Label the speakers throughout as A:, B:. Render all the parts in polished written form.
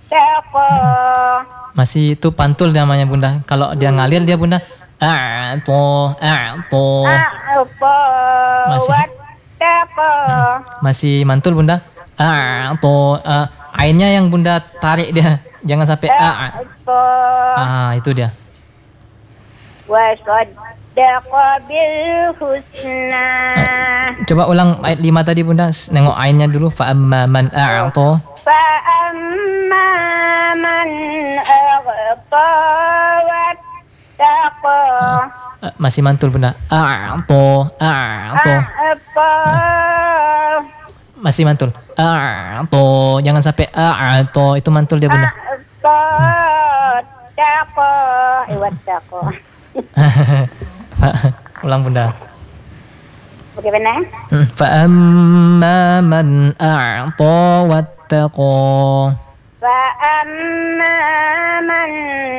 A: wattaqa.
B: Masih itu pantul namanya Bunda. Kalau dia ngalir dia Bunda. A'to.
A: A'ta
B: Masih.
A: wattaqa.
B: Masih mantul Bunda. A'to. Ainnya yang Bunda tarik dia. Jangan sampai
A: A'ta
B: itu dia.
A: wa saddaqa bil husna.
B: Coba ulang ayat 5 tadi Bunda. Nengok ainnya dulu. Fa amma man a'to.
A: Fa amma man aghta wattaqa.
B: Masih mantul Bunda. A'to.
A: A'ta
B: Masih mantul. A'to. Jangan sampai a'to. Itu mantul dia Bunda.
A: wattaqa. Wattaqa.
B: Ulang Bunda.
A: Bagaimana?
B: Fa amma man a'ta wattaqa.
A: Fa amma man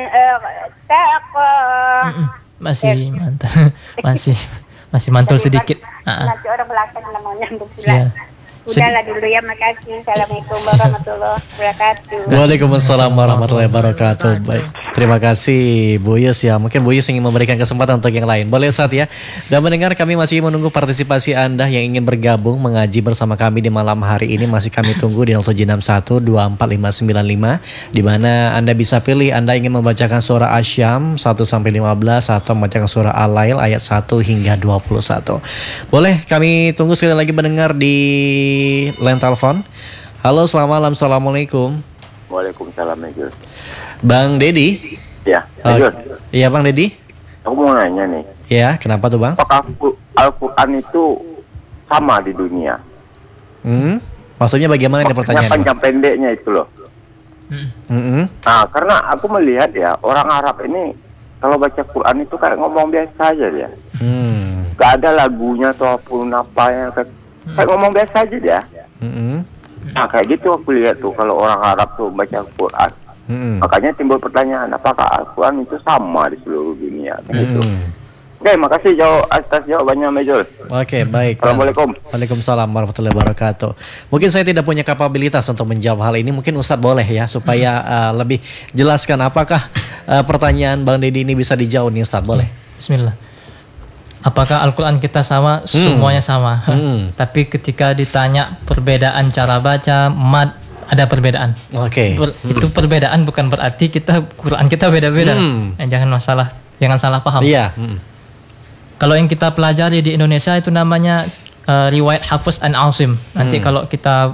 A: aghtaqa.
B: Masih mantul. masih mantul sedikit.
A: Nanti orang belakang namanya pula.
B: Iya.
A: Udahlah dulu ya, makasih. Assalamualaikum warahmatullahi wabarakatuh.
C: Waalaikumsalam warahmatullahi wabarakatuh. Baik, terima kasih Bu Yus ya. Mungkin Bu Yus ingin memberikan kesempatan untuk yang lain. Boleh Ustaz ya. Dan mendengar kami masih menunggu partisipasi Anda yang ingin bergabung mengaji bersama kami di malam hari ini. Masih kami tunggu di 0761245595, di mana Anda bisa pilih Anda ingin membacakan surah Asy-Syam 1-15 atau membacakan surah Al-Lail ayat 1 hingga 21. Boleh kami tunggu sekali lagi mendengar di line telepon. Halo, selamat malam. Assalamualaikum.
D: Waalaikumsalam, Majul.
C: Bang Dedi.
D: Ya, Majul.
C: Iya Bang Dedi.
D: Aku mau nanya nih.
C: Ya, kenapa tuh Bang?
D: Apakah Al-Quran itu sama di dunia?
C: Maksudnya bagaimana ini pertanyaannya?
D: Panjang pendeknya itu loh. Nah, karena aku melihat ya, orang Arab ini kalau baca Quran itu kayak ngomong biasa aja dia. Gak ada lagunya ataupun apa yang kayak ngomong biasa aja dia. Nah, kayak gitu aku lihat tuh kalau orang Arab tuh baca Quran. Makanya timbul pertanyaan, apakah Al-Quran itu sama di seluruh dunia? Gitu. Oke, makasih atas jawabannya, Majul.
C: Oke, baik.
D: Assalamualaikum.
C: Waalaikumsalam warahmatullahi wabarakatuh. Mungkin saya tidak punya kapabilitas untuk menjawab hal ini. Mungkin Ustadz boleh ya, supaya lebih jelaskan apakah pertanyaan Bang Dedi ini bisa dijawab nih Ustadz, boleh?
B: Bismillah. Apakah Al-Quran kita sama? Semuanya sama. Tapi ketika ditanya perbedaan cara baca, mad, ada perbedaan.
C: Oke.
B: Itu perbedaan bukan berarti Quran kita beda-beda. Jangan salah paham.
C: Iya.
B: Kalau yang kita pelajari di Indonesia itu namanya riwayat Hafiz an Asim. Nanti kalau kita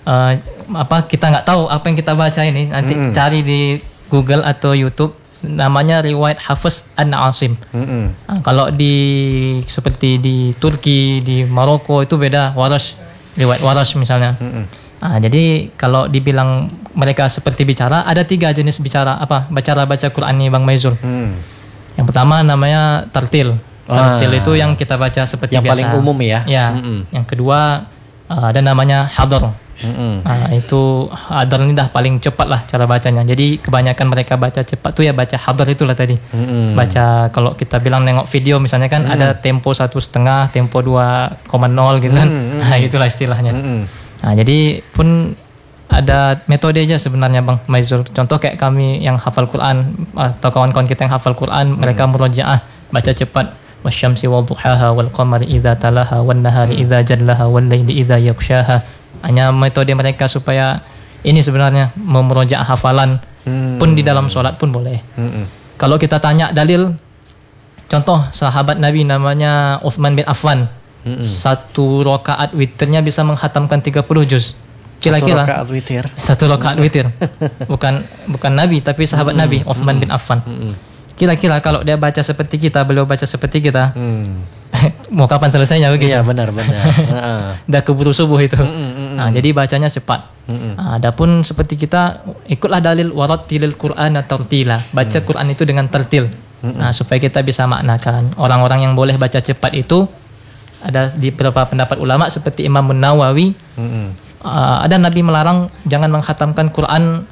B: kita nggak tahu apa yang kita baca ini, nanti cari di Google atau YouTube. Namanya riwayat Hafiz an Asim. Kalau seperti di Turki, di Maroko itu beda, riwayat Warash misalnya. Jadi kalau dibilang mereka seperti bicara, ada 3 jenis bicara baca Quran nih Bang Maizul. Yang pertama namanya tartil. Tartil itu yang kita baca seperti
C: yang
B: biasa.
C: Yang paling umum ya.
B: Yang kedua ada namanya hadar. Itu hadar ini dah paling cepat lah cara bacanya. Jadi kebanyakan mereka baca cepat tuh ya baca hadar itulah tadi. Baca kalau kita bilang nengok video misalnya kan ada tempo 1,5, tempo 2,0 gitu kan. Itulah istilahnya. Jadi pun ada metode aja sebenarnya Bang Maizul. Contoh kayak kami yang hafal Quran atau kawan-kawan kita yang hafal Quran, mereka murojaah baca cepat. Wasyamsi wadduhaha wal qamari idza talaha wan nahari idza jallaha wal laili idza yaghshaha. Hanya metode mereka supaya ini sebenarnya memurojaah hafalan pun di dalam sholat pun boleh. Kalau kita tanya dalil, contoh sahabat Nabi namanya Utsman bin Affan, 1 rakaat witirnya bisa menghatamkan 30 juz. Kira-kira
C: 1 rakaat witir.
B: 1 rakaat witir. Bukan Nabi tapi sahabat Nabi Utsman bin Affan. Kira-kira kalau dia baca seperti kita, beliau baca seperti kita, mau kapan selesainya begitu?
C: Iya benar.
B: Dah keburu subuh itu. Jadi bacanya cepat. Adapun seperti kita, ikutlah dalil warattilil Qur'ana tartila. Baca Quran itu dengan tartil. Supaya kita bisa maknakan. Orang-orang yang boleh baca cepat itu ada di beberapa pendapat ulama seperti Imam Nawawi. Ada Nabi melarang jangan menghatamkan Quran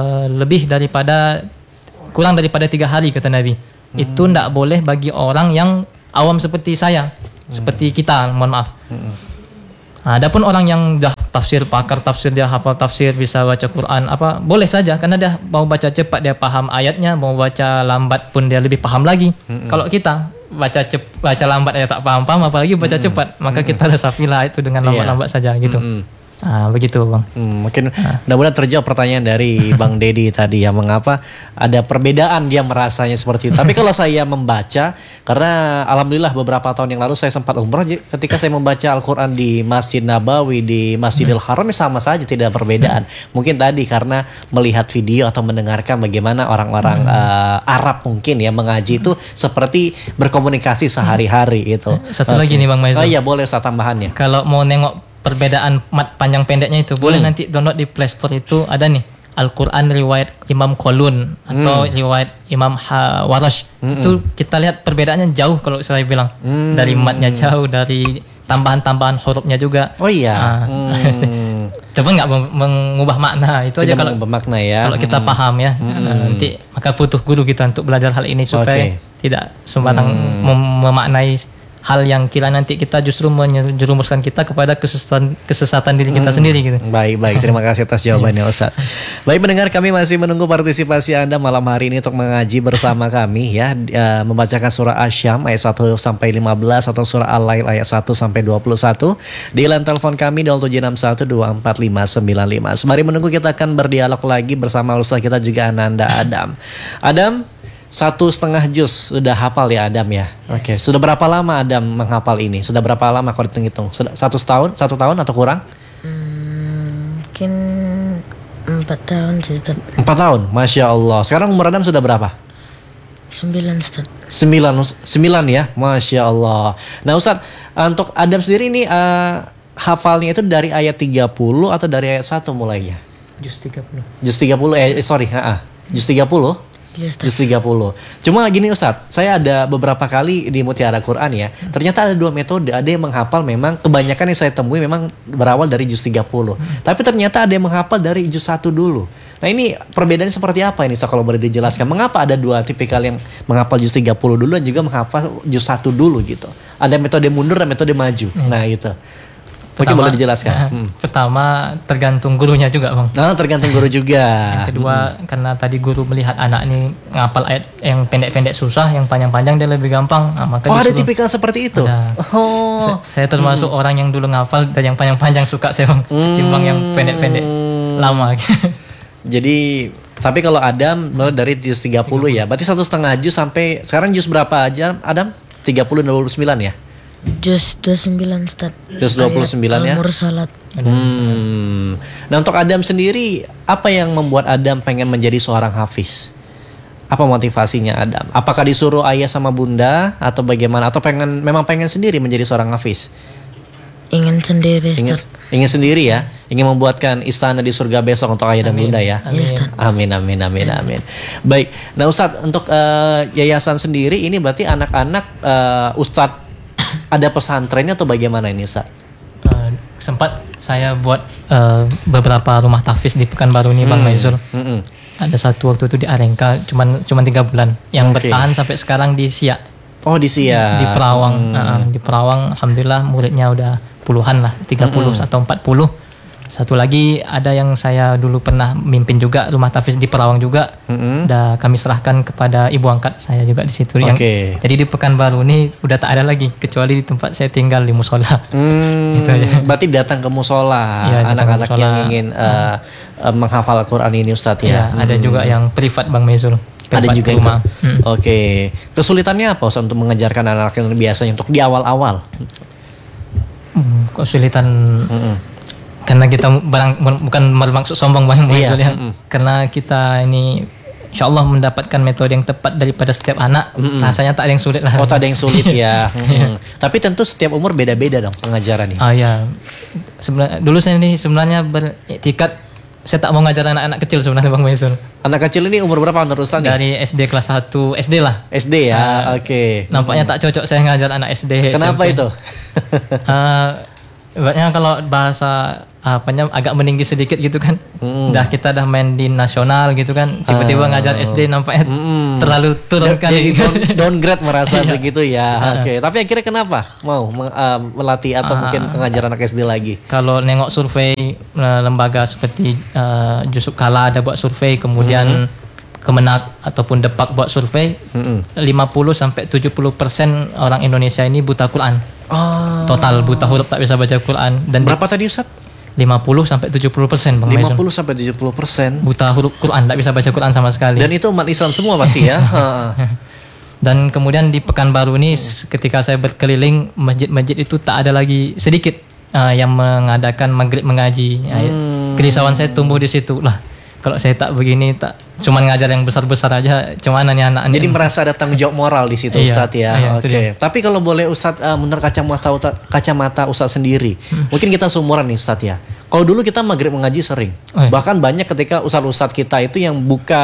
B: kurang daripada 3 hari kata Nabi. Itu tidak boleh bagi orang yang awam seperti saya, seperti kita, mohon maaf. Adapun orang yang dah tafsir, pakar tafsir, dia hafal tafsir, bisa baca Quran, boleh saja, karena dia mau baca cepat dia paham ayatnya, mau baca lambat pun dia lebih paham lagi. Kalau kita baca lambat aja tak paham-paham, apalagi baca cepat, maka kita harus hafilah itu dengan lambat-lambat saja gitu. Begitu Bang.
C: Mungkin mudah-mudahan terjawab pertanyaan dari Bang Dedi tadi ya, mengapa ada perbedaan dia merasanya seperti itu. Tapi kalau saya membaca, karena alhamdulillah beberapa tahun yang lalu saya sempat umrah, ketika saya membaca Al-Quran di Masjid Nabawi, di Masjidil Haram, sama saja tidak perbedaan. Mungkin tadi karena melihat video atau mendengarkan bagaimana orang-orang Arab mungkin ya mengaji itu seperti berkomunikasi sehari-hari itu.
B: Satu lagi nih Bang Maizul.
C: Oh iya, boleh saya tambahannya.
B: Kalau mau nengok perbedaan mat panjang pendeknya itu, boleh nanti download di Play Store, itu ada nih Al-Quran riwayat Imam Qalun atau riwayat Imam Warash. Itu kita lihat perbedaannya jauh kalau saya bilang. Dari matnya jauh, dari tambahan-tambahan hurufnya juga.
C: Oh iya.
B: Cuman nggak mengubah makna itu. Tidak aja kalau
C: makna ya.
B: Kalau kita paham ya, nanti maka butuh guru kita untuk belajar hal ini supaya tidak sembarang memaknai hal yang kira nanti kita justru menjerumuskan kita kepada kesesatan diri kita sendiri gitu.
C: Baik. Terima kasih atas jawabannya Ustaz. Baik pendengar, kami masih menunggu partisipasi Anda malam hari ini untuk mengaji bersama kami ya, membacakan surah Asy-Syam ayat 1 sampai 15 atau surah Al-Lail ayat 1 sampai 21 di line telepon kami 0761245955. Sembari menunggu, kita akan berdialog lagi bersama Ustaz kita juga Ananda Adam. Adam, 1,5 juz sudah hafal ya Adam ya. Oke. Sudah berapa lama Adam menghafal ini? Sudah berapa lama kalau dihitung? Sudah 1 tahun atau kurang?
E: Mungkin 4 tahun sih.
C: 4 tahun, Masya Allah. Sekarang umur Adam sudah berapa?
E: 9 Ustaz.
C: 9 ya, Masya Allah. Nah Ustaz, untuk Adam sendiri ini hafalnya itu dari ayat 30 atau dari ayat 1 mulainya?
B: Juz 30.
C: Juz 30, Juz 30? Juz 30. Cuma gini Ustaz, saya ada beberapa kali di Mutiara Quran ya, ternyata ada 2 metode. Ada yang menghafal, memang kebanyakan yang saya temui memang berawal dari Juz 30. Tapi ternyata ada yang menghafal dari Juz 1 dulu. Nah ini perbedaannya seperti apa ini Ustaz, kalau boleh dijelaskan? Mengapa ada 2 tipikal yang menghafal Juz 30 dulu dan juga menghafal Juz 1 dulu gitu? Ada metode mundur dan metode maju. Nah itu. Mungkin boleh dijelaskan.
B: Pertama, tergantung gurunya juga Bang.
C: Nah, tergantung guru juga.
B: Yang kedua, karena tadi guru melihat anak ini ngapal ayat yang pendek-pendek susah, yang panjang-panjang dia lebih gampang. Maka
C: ada tipikal seperti itu?
B: Saya termasuk orang yang dulu ngapal dan yang panjang-panjang suka saya Bang. Timbang yang pendek-pendek lama.
C: Jadi, tapi kalau Adam mulai dari juz 30 ya. Berarti 1,5 juz sampai sekarang juz berapa aja Adam? 30 dan 29 ya?
E: Juz 29 Ustaz.
C: Juz 29 ya.
E: Al-Mursalat.
C: Nah untuk Adam sendiri, apa yang membuat Adam pengen menjadi seorang hafiz? Apa motivasinya Adam? Apakah disuruh ayah sama bunda atau bagaimana? Atau memang pengen sendiri menjadi seorang hafiz?
E: Ingin sendiri Ustaz.
C: Ingin sendiri ya? Ingin membuatkan istana di surga besok untuk ayah dan bunda ya? Amin. Baik. Nah Ustadz, untuk yayasan sendiri ini berarti anak-anak Ustadz ada pesantrennya atau bagaimana ini Ustaz?
B: Sempat saya buat beberapa rumah tahfiz di Pekanbaru ini Bang Maizul. Ada satu waktu itu di Arengka, cuman 3 bulan. Yang bertahan sampai sekarang di Siak.
C: Oh di Siak.
B: Di Perawang. Di Perawang alhamdulillah muridnya udah puluhan lah, 30 atau 40. Satu lagi ada yang saya dulu pernah mimpin juga rumah tahfiz di Perawang juga. Udah kami serahkan kepada ibu angkat saya juga di situ. Jadi di Pekanbaru ini udah tak ada lagi kecuali di tempat saya tinggal di musola. Gitu aja.
C: Berarti datang ke musola anak-anak yang ingin menghafal Al-Quran ini Ustadz ya.
B: Ada juga yang privat Bang Maizul.
C: Ada juga rumah. Kesulitannya apa Ustadz untuk mengajarkan anak-anak yang biasanya untuk di awal-awal?
B: Kesulitan karena kita bukan bermaksud sombong Bang Maizul ya. Karena kita ini insyaallah mendapatkan metode yang tepat daripada setiap anak. Rasanya tak ada yang sulit lah.
C: Tak ada yang sulit ya. Tapi tentu setiap umur beda-beda dong pengajarannya.
B: Ya. Dulu saya ini sebenarnya beriktikad saya tak mau ngajar anak-anak kecil sebenarnya Bang Maizul.
C: Anak kecil ini umur berapa menurut Ustaz?
B: Dari SD kelas 1 SD lah.
C: SD ya.
B: Nampaknya tak cocok saya ngajar anak SD.
C: Kenapa
B: SMP.
C: itu?
B: Ibaratnya kalau bahasa agak meninggi sedikit gitu kan. Kita dah main di nasional gitu kan. Tiba-tiba ngajar SD nampaknya terlalu turun kali.
C: Downgrade merasa begitu ya. Oke. Tapi akhirnya kenapa mau melatih atau mungkin mengajar anak SD lagi?
B: Kalau nengok survei lembaga seperti Jusuf Kala ada buat survei, kemudian Kemenak ataupun Depak buat survei, 50 sampai 70% orang Indonesia ini buta Quran. Total buta huruf, tak bisa baca Quran. Dan
C: berapa tadi Ustaz?
B: 50 sampai 70% Bang Maizul.
C: 50 sampai 70%
B: buta huruf Quran, tak bisa baca Quran sama sekali.
C: Dan itu umat Islam semua pasti ya.
B: Dan kemudian di Pekanbaru ini ketika saya berkeliling, masjid-masjid itu tak ada lagi sedikit yang mengadakan maghrib mengaji. Kerisauan saya tumbuh di situ lah. Kalau saya tak begini, tak cuman ngajar yang besar-besar aja, cuman nih anak-anak.
C: Jadi merasa ada tanggung jawab moral di situ Ustadz ya. Oke. Tapi kalau boleh Ustadz, menurut kacamata Ustadz sendiri, mungkin kita seumuran nih Ustadz ya. Kalau dulu kita maghrib mengaji sering, bahkan banyak ketika ustadz kita itu yang buka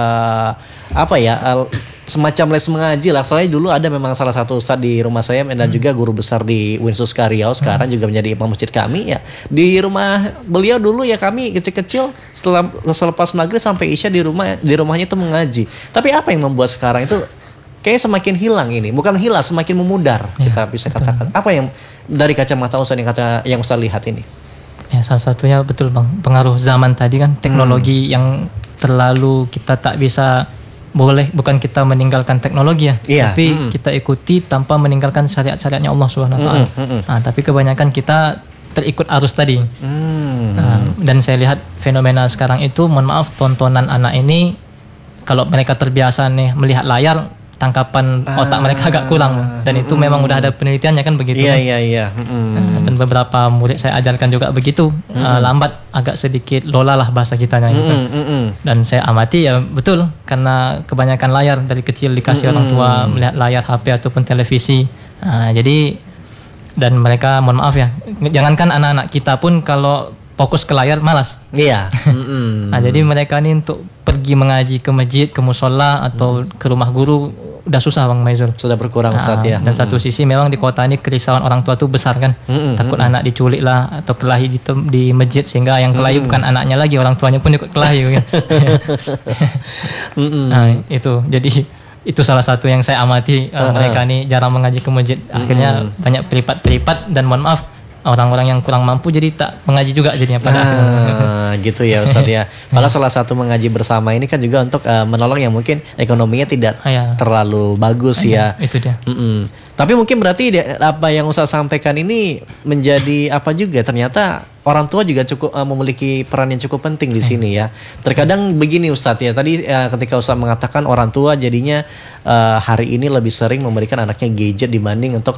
C: semacam les mengaji lah. Soalnya dulu ada memang salah satu ustadz di rumah saya dan juga guru besar di Winsus Riau, sekarang juga menjadi imam masjid kami ya. Di rumah beliau dulu ya kami kecil-kecil selepas maghrib sampai isya di rumahnya itu mengaji. Tapi apa yang membuat sekarang itu kayak semakin hilang ini? Bukan hilang, semakin memudar kita bisa katakan. Apa yang dari kacamata ustadz yang ustadz lihat ini?
B: Ya, salah satunya betul Bang, pengaruh zaman tadi kan, teknologi yang terlalu kita tak bisa. Bukan kita meninggalkan teknologi ya, tapi kita ikuti tanpa meninggalkan syariat-syariatnya Allah Subhanahu wa taala. Tapi kebanyakan kita terikut arus tadi. Dan saya lihat fenomena sekarang itu, mohon maaf, tontonan anak ini kalau mereka terbiasa nih melihat layar, tangkapan otak mereka agak kurang, dan itu memang udah ada penelitiannya kan begitu.
C: Iya.
B: Dan beberapa murid saya ajarkan juga begitu, lambat, agak sedikit lola lah bahasa kitanya gitu. Dan saya amati ya betul, karena kebanyakan layar dari kecil dikasih orang tua melihat layar HP ataupun televisi. Jadi dan mereka, mohon maaf ya, jangankan anak-anak kita pun kalau fokus ke layar malas.
C: Iya.
B: Jadi mereka ini untuk pergi mengaji ke masjid, ke musola atau ke rumah guru udah susah Bang Maizul.
C: Sudah berkurang Ustaz ya.
B: Dan satu sisi memang di kota ini kerisauan orang tua tuh besar kan. Takut anak diculik lah atau kelahi di masjid, sehingga yang kelahi bukan anaknya lagi, orang tuanya pun ikut kelahi kan. Itu. Jadi itu salah satu yang saya amati, mereka ini jarang mengaji ke masjid. Akhirnya banyak pelipat-pelipat, dan mohon maaf, orang-orang yang kurang mampu jadi tak mengaji juga jadinya pada akhirnya.
C: Gitu ya Ustaz ya. Padahal salah satu mengaji bersama ini kan juga untuk menolong yang mungkin ekonominya tidak terlalu bagus ya.
B: Itu dia.
C: Tapi mungkin berarti apa yang Ustaz sampaikan ini menjadi apa juga, ternyata orang tua juga cukup memiliki peran yang cukup penting di sini ya. Terkadang begini Ustaz ya, tadi ketika Ustaz mengatakan orang tua jadinya hari ini lebih sering memberikan anaknya gadget dibanding untuk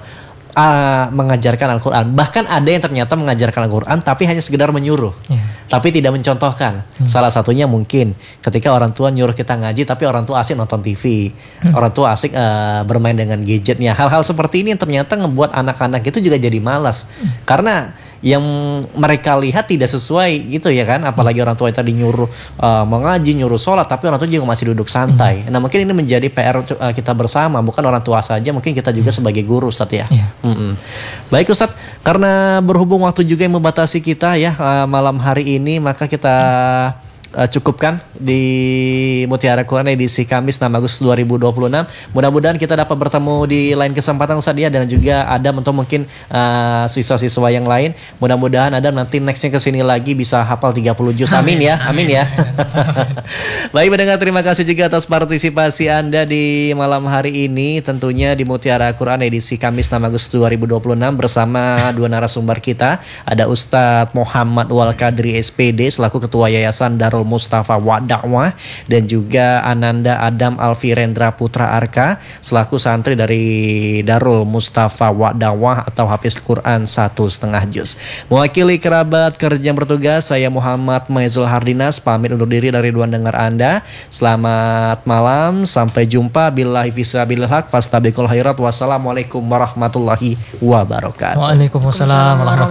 C: mengajarkan Al-Quran. Bahkan ada yang ternyata mengajarkan Al-Quran tapi hanya sekedar menyuruh, tapi tidak mencontohkan. Salah satunya mungkin ketika orang tua nyuruh kita ngaji tapi orang tua asik nonton TV, orang tua asik bermain dengan gadgetnya. Hal-hal seperti ini yang ternyata ngebuat anak-anak itu juga jadi malas, karena yang mereka lihat tidak sesuai gitu ya kan. Apalagi orang tua tadi nyuruh mengaji, nyuruh sholat, tapi orang tua juga masih duduk santai. Nah mungkin ini menjadi PR kita bersama, bukan orang tua saja, mungkin kita juga sebagai guru Ustaz ya. Baik Ustaz, karena berhubung waktu juga yang membatasi kita ya malam hari ini, maka kita cukupkan di Mutiara Quran edisi Kamis 6 Agustus 2026. Mudah-mudahan kita dapat bertemu di lain kesempatan Ustaz ya, dan juga Adam atau mungkin siswa-siswa yang lain. Mudah-mudahan Adam nanti nextnya kesini lagi bisa hafal 30 juz. Amin ya. Amin ya. Baik pendengar, terima kasih juga atas partisipasi Anda di malam hari ini, tentunya di Mutiara Quran edisi Kamis 6 Agustus 2026 bersama dua narasumber kita. Ada Ustadz Muhammad Wal Kadri SPD selaku Ketua Yayasan Darul Mustafa wa Dakwah, dan juga Ananda Adam Alfirendra Putra Arka selaku santri dari Darul Mustafa wa Dakwah atau Hafiz Quran 1,5 juz. Mewakili kerabat kerja yang bertugas, saya Muhammad Maizul Hardinas pamit undur diri dari ruang dengar Anda. Selamat malam, sampai jumpa. Billahi fisabilil haq fastabiqul khairat. Wassalamualaikum warahmatullahi wabarakatuh.
B: Waalaikumsalam warahmatullahi